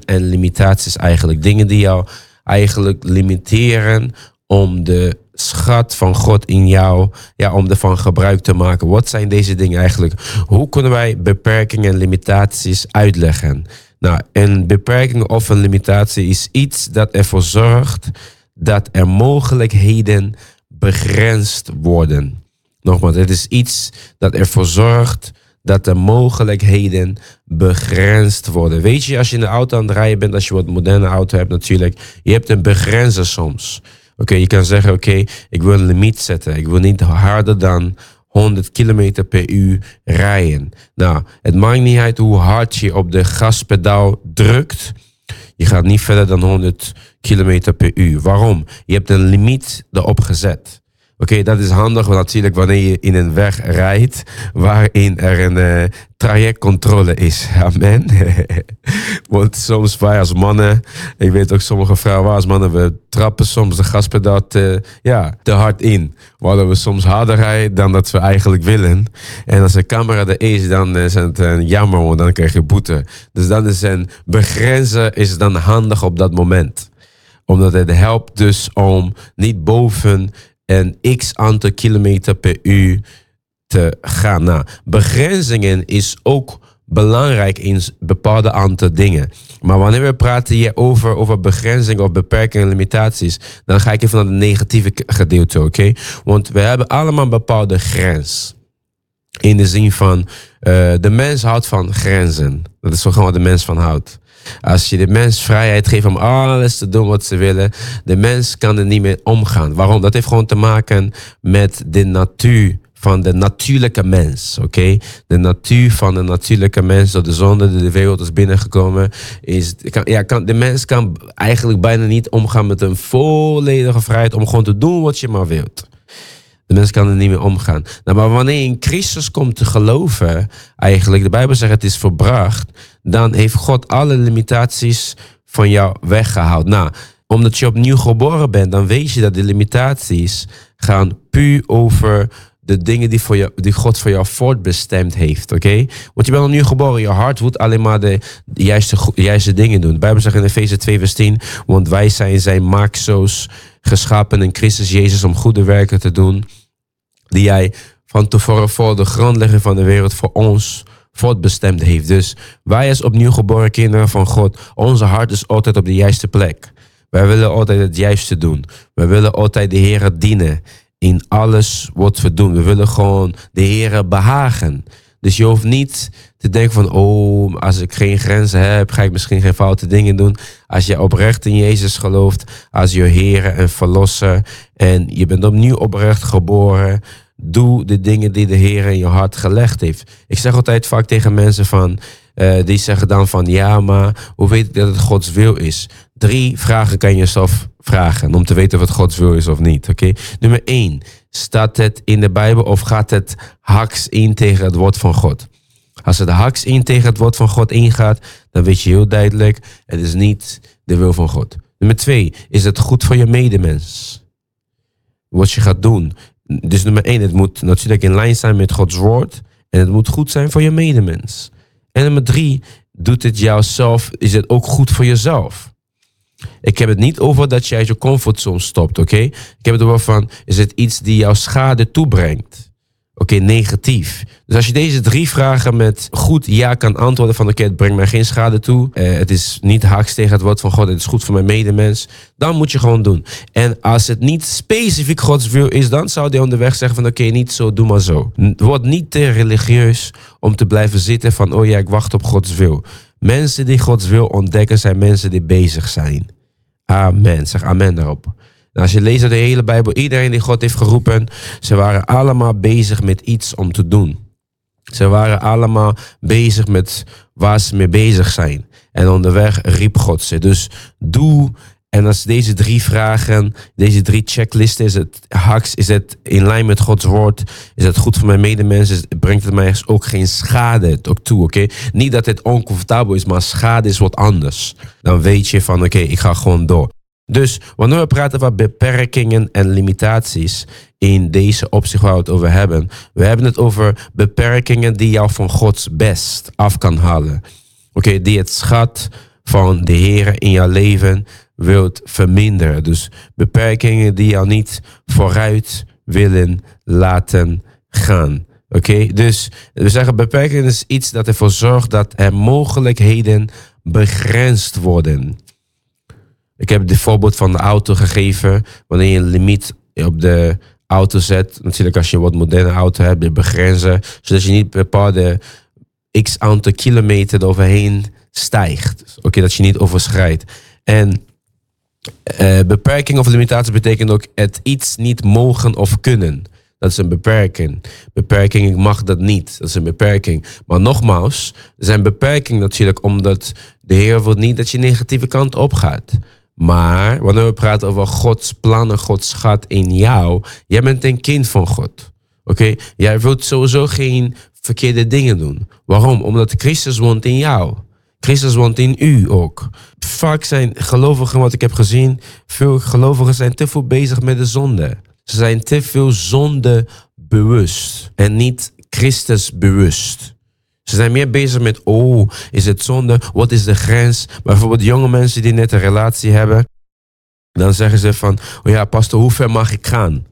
en limitaties eigenlijk. Dingen die jou eigenlijk limiteren om de schat van God in jou, om ervan gebruik te maken. Wat zijn deze dingen eigenlijk? Hoe kunnen wij beperkingen en limitaties uitleggen? Nou, een beperking of een limitatie is iets dat ervoor zorgt dat er mogelijkheden begrensd worden. Nogmaals, het is iets dat ervoor zorgt dat de mogelijkheden begrensd worden. Weet je, als je in de auto aan het rijden bent, als je wat moderne auto hebt natuurlijk, je hebt een begrenzer soms. Oké, je kan zeggen, ik wil een limiet zetten. Ik wil niet harder dan 100 km per uur rijden. Nou, het maakt niet uit hoe hard je op de gaspedaal drukt. Je gaat niet verder dan 100 km per uur. Waarom? Je hebt een limiet erop gezet. Oké, dat is handig natuurlijk wanneer je in een weg rijdt waarin er een trajectcontrole is. Amen. Want soms wij als mannen, ik weet ook sommige vrouwen als mannen, we trappen soms de gaspedaal te hard in. Waardoor we soms harder rijden dan dat we eigenlijk willen. En als de camera er is, dan is het jammer, want dan krijg je boete. Dus dan is een begrenzer is dan handig op dat moment. Omdat het helpt dus om niet boven een x aantal kilometer per uur te gaan. Nou, begrenzingen is ook belangrijk in bepaalde aantal dingen. Maar wanneer we praten hier over begrenzingen of beperkingen en limitaties, dan ga ik even naar het negatieve gedeelte, oké? Want we hebben allemaal een bepaalde grens. In de zin van, de mens houdt van grenzen. Dat is gewoon wat de mens van houdt. Als je de mens vrijheid geeft om alles te doen wat ze willen, de mens kan er niet mee omgaan. Waarom? Dat heeft gewoon te maken met de natuur van de natuurlijke mens. Oké? De natuur van de natuurlijke mens, door de zonde die de wereld is binnengekomen, de mens kan eigenlijk bijna niet omgaan met een volledige vrijheid om gewoon te doen wat je maar wilt. De mens kan er niet mee omgaan. Nou, maar wanneer je in Christus komt te geloven, eigenlijk, de Bijbel zegt het is volbracht, dan heeft God alle limitaties van jou weggehaald. Nou, omdat je opnieuw geboren bent, dan weet je dat de limitaties gaan puur over de dingen die God voor jou voortbestemd heeft. Oké? Want je bent opnieuw geboren, je hart moet alleen maar de juiste dingen doen. De Bijbel zegt in Efeze 2 vers 10, want wij zijn maakzoos geschapen in Christus Jezus om goede werken te doen, die hij van tevoren voor de grondlegging van de wereld voor ons voortbestemd heeft. Dus wij als opnieuw geboren kinderen van God, onze hart is altijd op de juiste plek. Wij willen altijd het juiste doen. Wij willen altijd de Heer dienen in alles wat we doen. We willen gewoon de Heer behagen. Dus je hoeft niet te denken van, als ik geen grenzen heb, ga ik misschien geen foute dingen doen. Als je oprecht in Jezus gelooft, als je Heer en Verlosser, en je bent opnieuw oprecht geboren, doe de dingen die de Heer in je hart gelegd heeft. Ik zeg altijd vaak tegen mensen van, die zeggen dan van, ja, maar hoe weet ik dat het Gods wil is? 3 vragen kan je jezelf vragen om te weten of het Gods wil is of niet. Oké? Nummer 1, staat het in de Bijbel of gaat het haks in tegen het woord van God? Als het haks in tegen het woord van God ingaat, dan weet je heel duidelijk, het is niet de wil van God. Nummer 2, is het goed voor je medemens? Wat je gaat doen. Dus nummer 1, het moet natuurlijk in lijn zijn met Gods woord en het moet goed zijn voor je medemens. En nummer 3, doet het jouzelf, is het ook goed voor jezelf? Ik heb het niet over dat je uit je comfortzone stopt, oké? Ik heb het over van, is het iets die jou schade toebrengt? Oké, negatief. Dus als je deze 3 vragen met goed ja kan antwoorden van, het brengt mij geen schade toe. Het is niet haaks tegen het woord van God. Het is goed voor mijn medemens. Dan moet je gewoon doen. En als het niet specifiek Gods wil is, dan zou hij onderweg zeggen van, niet zo, doe maar zo. Word niet te religieus om te blijven zitten van, ik wacht op Gods wil. Mensen die Gods wil ontdekken zijn mensen die bezig zijn. Amen. Zeg amen daarop. Nou, als je leest de hele Bijbel, iedereen die God heeft geroepen, ze waren allemaal bezig met iets om te doen. Ze waren allemaal bezig met waar ze mee bezig zijn. En onderweg riep God ze. Dus doe, en als deze 3 vragen, deze 3 checklisten, is het in lijn met Gods woord? Is het goed voor mijn medemensen? Brengt het mij ook geen schade toe, oké? Niet dat het oncomfortabel is, maar schade is wat anders. Dan weet je van, ik ga gewoon door. Dus wanneer we praten over beperkingen en limitaties in deze opzicht waar we het over hebben, we hebben het over beperkingen die jou van Gods best af kan halen. Die het schat van de Heer in jouw leven wilt verminderen. Dus beperkingen die jou niet vooruit willen laten gaan. Oké? Dus we zeggen beperkingen is iets dat ervoor zorgt dat er mogelijkheden begrensd worden. Ik heb het voorbeeld van de auto gegeven. Wanneer je een limiet op de auto zet. Natuurlijk als je een wat moderne auto hebt, je begrenzen. Zodat je niet bepaalde x aantal kilometer eroverheen stijgt. Oké, dat je niet overschrijdt. En beperking of limitatie betekent ook het iets niet mogen of kunnen. Dat is een beperking. Beperking, ik mag dat niet. Dat is een beperking. Maar nogmaals, er zijn beperkingen natuurlijk omdat de Heer wil niet dat je negatieve kant opgaat. Maar wanneer we praten over Gods plannen, Gods schat in jou, jij bent een kind van God. Oké? Jij wilt sowieso geen verkeerde dingen doen. Waarom? Omdat Christus woont in jou. Christus woont in u ook. Vaak zijn gelovigen, wat ik heb gezien, veel gelovigen zijn te veel bezig met de zonde. Ze zijn te veel zonde bewust en niet Christus bewust. Ze zijn meer bezig met, is het zonde? Wat is de grens? Bijvoorbeeld jonge mensen die net een relatie hebben. Dan zeggen ze van, pastor, hoe ver mag ik gaan?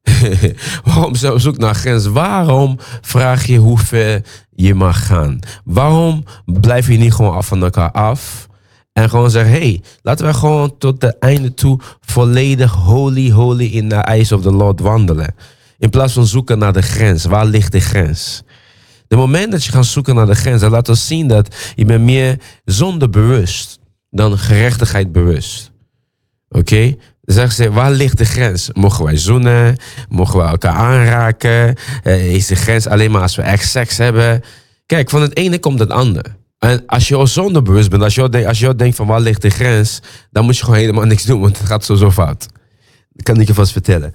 Waarom zoek naar grens? Waarom vraag je hoe ver je mag gaan? Waarom blijf je niet gewoon van elkaar af? En gewoon zeggen, laten we gewoon tot het einde toe volledig holy in de eyes of the Lord wandelen. In plaats van zoeken naar de grens. Waar ligt de grens? De moment dat je gaat zoeken naar de grens, dan laat ons zien dat je bent meer zonde bewust dan gerechtigheid bewust. Oké? Dan zeggen ze, waar ligt de grens? Mogen wij zoenen? Mogen we elkaar aanraken? Is de grens alleen maar als we echt seks hebben? Kijk, van het ene komt het andere. En als je al zondebewust bent, als je denkt van waar ligt de grens, dan moet je gewoon helemaal niks doen, want het gaat zo fout. Dat kan ik je vast vertellen.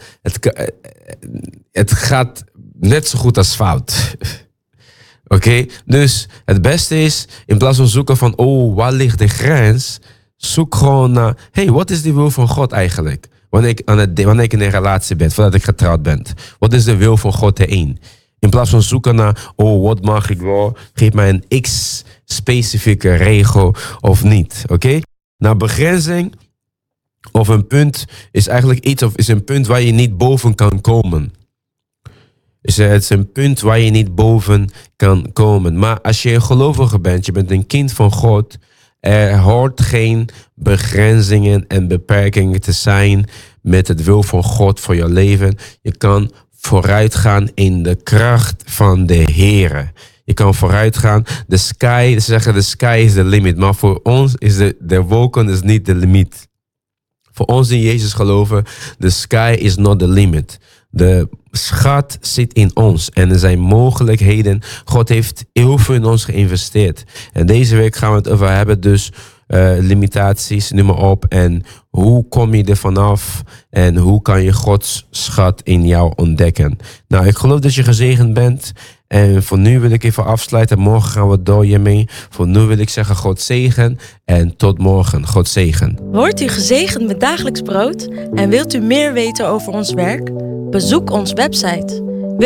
Het gaat net zo goed als fout. Oké? Dus het beste is, in plaats van zoeken van, waar ligt de grens, zoek gewoon naar, wat is de wil van God eigenlijk? Wanneer ik in een relatie ben, voordat ik getrouwd ben. Wat is de wil van God erin? In plaats van zoeken naar, wat mag ik wel? Geef mij een x-specifieke regel of niet. Oké? Nou, begrenzing of een punt is eigenlijk iets, of is een punt waar je niet boven kan komen. Het is een punt waar je niet boven kan komen. Maar als je een gelovige bent, je bent een kind van God, er hoort geen begrenzingen en beperkingen te zijn met het wil van God voor je leven. Je kan vooruit gaan in de kracht van de Heere. Je kan vooruit gaan. De sky, ze zeggen de sky is the limit. Maar voor ons is de wolken is niet de limiet. Voor ons in Jezus geloven, the sky is not the limit. De schat zit in ons en er zijn mogelijkheden. God heeft heel veel in ons geïnvesteerd. En deze week gaan we het over hebben, dus limitaties, noem maar op. En hoe kom je er vanaf? En hoe kan je Gods schat in jou ontdekken? Nou, ik geloof dat je gezegend bent. En voor nu wil ik even afsluiten. Morgen gaan we door je mee. Voor nu wil ik zeggen God zegen. En tot morgen. God zegen. Wordt u gezegend met dagelijks brood? En wilt u meer weten over ons werk? Bezoek onze website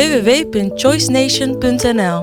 www.choicenation.nl.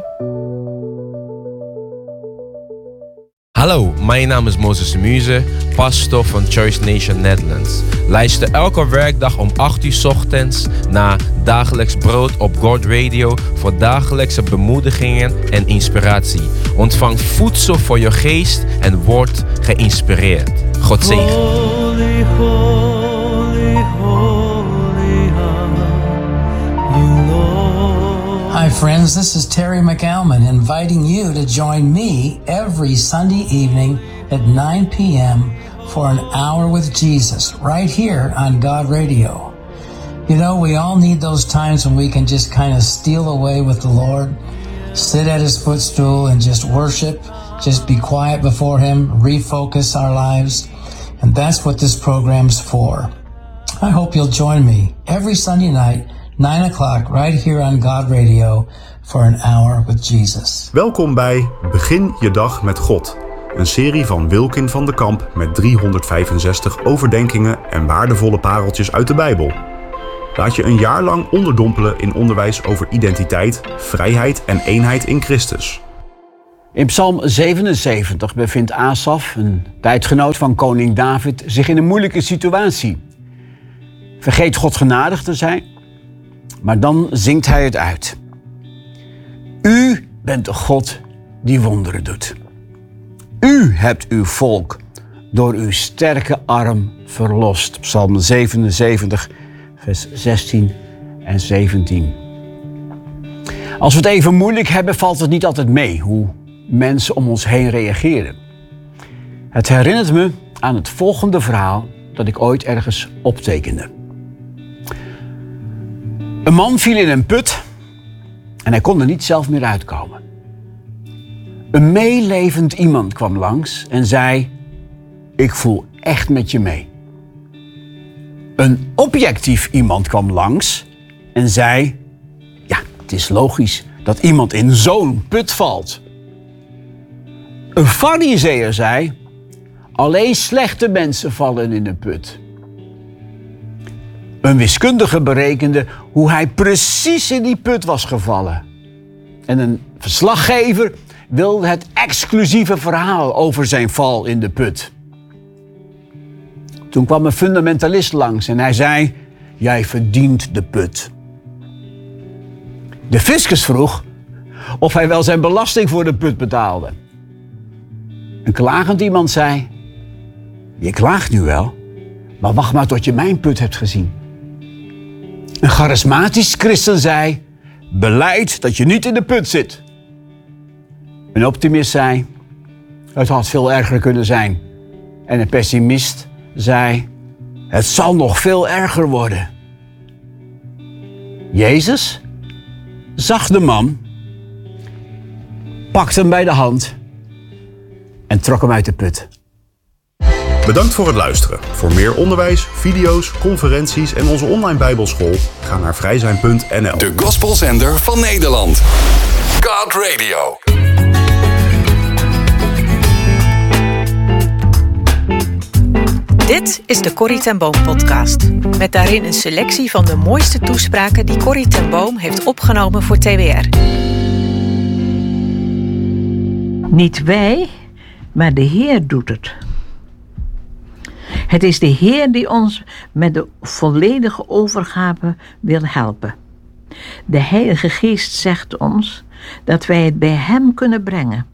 Hallo, mijn naam is Moses de Muze, pastor van Choice Nation Netherlands. Luister elke werkdag om 8 uur 's ochtends naar Dagelijks Brood op God Radio voor dagelijkse bemoedigingen en inspiratie. Ontvang voedsel voor je geest en word geïnspireerd. God zegen. Holy, holy, holy are you, Lord. Hi friends, this is Terry McAlman inviting you to join me every Sunday evening at 9 p.m. for an hour with Jesus right here on God Radio. You know, we all need those times when we can just kind of steal away with the Lord, sit at His footstool and just worship, just be quiet before Him, refocus our lives. And that's what this program's for. I hope you'll join me every Sunday night, 9 o'clock, right here on God Radio for an hour with Jesus. Welkom bij Begin je dag met God. Een serie van Wilkin van de Kamp met 365 overdenkingen en waardevolle pareltjes uit de Bijbel. Laat je een jaar lang onderdompelen in onderwijs over identiteit, vrijheid en eenheid in Christus. In Psalm 77 bevindt Asaf, een tijdgenoot van koning David, zich in een moeilijke situatie. Vergeet God genadig te zijn, maar dan zingt hij het uit. U bent de God die wonderen doet. U hebt uw volk door uw sterke arm verlost. Psalm 77, vers 16 en 17. Als we het even moeilijk hebben, valt het niet altijd mee hoe mensen om ons heen reageren. Het herinnert me aan het volgende verhaal dat ik ooit ergens optekende. Een man viel in een put en hij kon er niet zelf meer uitkomen. Een meelevend iemand kwam langs en zei: ik voel echt met je mee. Een objectief iemand kwam langs en zei: ja, het is logisch dat iemand in zo'n put valt. Een farizeeër zei: alleen slechte mensen vallen in een put. Een wiskundige berekende hoe hij precies in die put was gevallen. En een verslaggever wilde het exclusieve verhaal over zijn val in de put. Toen kwam een fundamentalist langs en hij zei: jij verdient de put. De fiscus vroeg of hij wel zijn belasting voor de put betaalde. Een klagend iemand zei: je klaagt nu wel, maar wacht maar tot je mijn put hebt gezien. Een charismatisch christen zei: belijd dat je niet in de put zit. Een optimist zei: het had veel erger kunnen zijn. En een pessimist zei: het zal nog veel erger worden. Jezus zag de man, pakte hem bij de hand en trok hem uit de put. Bedankt voor het luisteren. Voor meer onderwijs, video's, conferenties en onze online bijbelschool ga naar vrijzijn.nl. De gospelzender van Nederland. God Radio. Dit is de Corrie ten Boom podcast. Met daarin een selectie van de mooiste toespraken die Corrie ten Boom heeft opgenomen voor TWR. Niet wij, maar de Heer doet het. Het is de Heer die ons met de volledige overgave wil helpen. De Heilige Geest zegt ons dat wij het bij Hem kunnen brengen.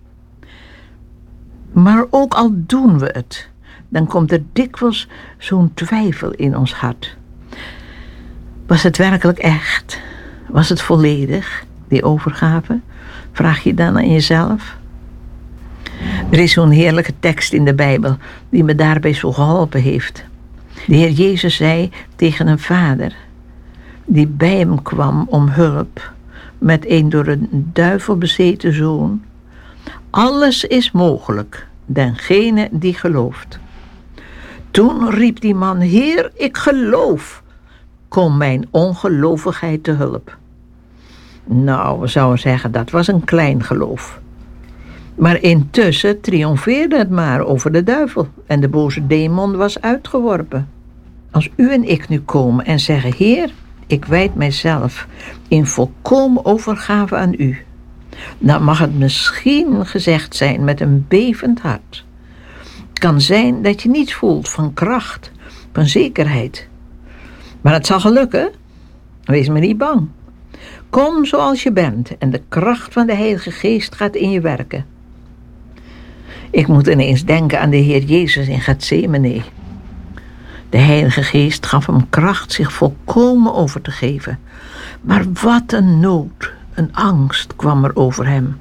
Maar ook al doen we het, dan komt er dikwijls zo'n twijfel in ons hart. Was het werkelijk echt? Was het volledig, die overgave? Vraag je dan aan jezelf? Er is zo'n heerlijke tekst in de Bijbel die me daarbij zo geholpen heeft. De Heer Jezus zei tegen een vader die bij hem kwam om hulp met een door een duivel bezeten zoon: alles is mogelijk, dengene die gelooft. Toen riep die man: Heer, ik geloof. Kom mijn ongelovigheid te hulp. Nou, we zouden zeggen dat was een klein geloof. Maar intussen triomfeerde het maar over de duivel en de boze demon was uitgeworpen. Als u en ik nu komen en zeggen: Heer, ik wijd mijzelf in volkomen overgave aan u, dan mag het misschien gezegd zijn met een bevend hart. Het kan zijn dat je niets voelt van kracht, van zekerheid. Maar het zal gelukken. Wees maar niet bang. Kom zoals je bent en de kracht van de Heilige Geest gaat in je werken. Ik moet ineens denken aan de Heer Jezus in Getsemane. De Heilige Geest gaf hem kracht zich volkomen over te geven. Maar wat een nood, een angst kwam er over hem.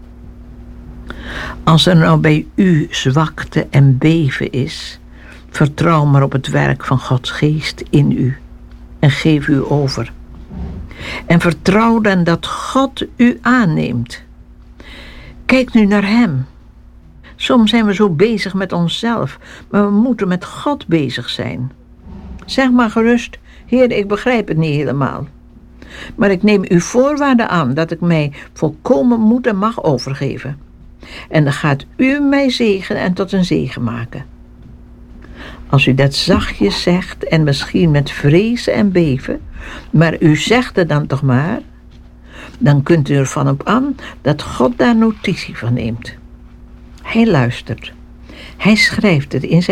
Als er nou bij u zwakte en beven is, vertrouw maar op het werk van Gods Geest in u en geef u over. En vertrouw dan dat God u aanneemt. Kijk nu naar Hem. Soms zijn we zo bezig met onszelf, maar we moeten met God bezig zijn. Zeg maar gerust: Heer, ik begrijp het niet helemaal. Maar ik neem uw voorwaarden aan dat ik mij volkomen moet en mag overgeven. En dan gaat u mij zegenen en tot een zegen maken. Als u dat zachtjes zegt en misschien met vrezen en beven, maar u zegt het dan toch maar, dan kunt u ervan op aan dat God daar notitie van neemt. Hij luistert. Hij schrijft het in zijn